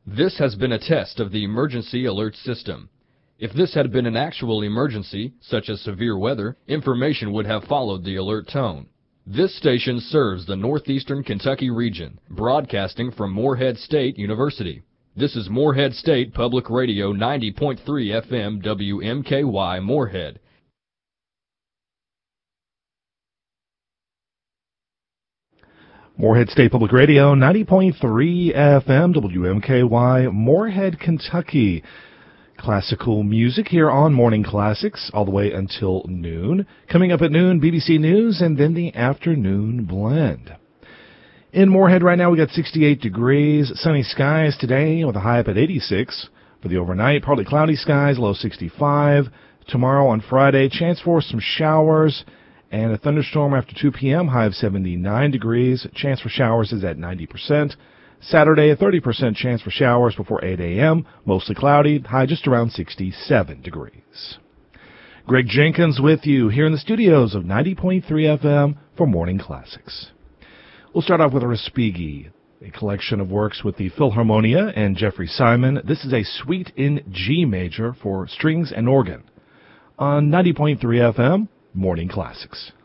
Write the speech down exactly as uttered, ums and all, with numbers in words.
This has been a test of the emergency alert system. If this had been an actual emergency, such as severe weather, information would have followed the alert tone. This station serves the northeastern Kentucky region, broadcasting from Morehead State University. This is Morehead State Public Radio ninety point three F M W M K Y Morehead. Morehead State Public Radio ninety point three F M W M K Y Morehead, Kentucky. Classical music here on Morning Classics all the way until noon. Coming up at noon, B B C News, and then the afternoon blend. In Morehead right now, we got sixty-eight degrees, sunny skies today with a high up at eighty-six. For the overnight, partly cloudy skies, low sixty-five. Tomorrow on Friday, chance for some showers and a thunderstorm after two p.m., high of seventy-nine degrees. Chance for showers is at ninety percent. Saturday, a thirty percent chance for showers before eight a.m., mostly cloudy, high just around sixty-seven degrees. Greg Jenkins with you here in the studios of ninety point three F M for Morning Classics. We'll start off with Respighi, a collection of works with the Philharmonia and Jeffrey Simon. This is a suite in G major for strings and organ on ninety point three F M, Morning Classics.